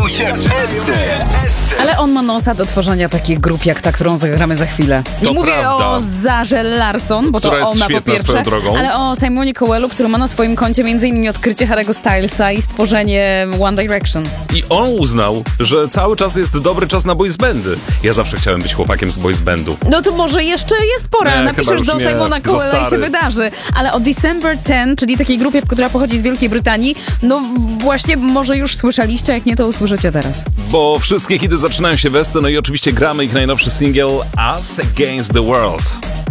się w Esce. Ale on ma nosa do tworzenia takich grup jak ta, którą zagramy za chwilę. Nie To mówię prawda. o Zarze Larson, bo Która to jest ona po świetna pierwsze, swoją drogą. ale o Simonie Cowellu, który ma na swoim koncie m.in. odkrycie Harry'ego Stylesa i stworzenie One Direction. I on uznał, że cały czas jest dobry czas na boys bandy. Ja zawsze chciałem być chłopakiem z boys bandu. No to może jeszcze jest pora. Nie, chyba Napiszesz już do nie. Simona Za Cowella i się stary. wydarzy. Ale o December 10, czyli takiej grupie, która pochodzi z Wielkiej Brytanii, no właśnie może już słyszeliście, jak nie to usłyszycie teraz. Bo wszystkie hity zaczynają się w Esce, no i oczywiście gramy ich najnowszy singiel Us Against the World.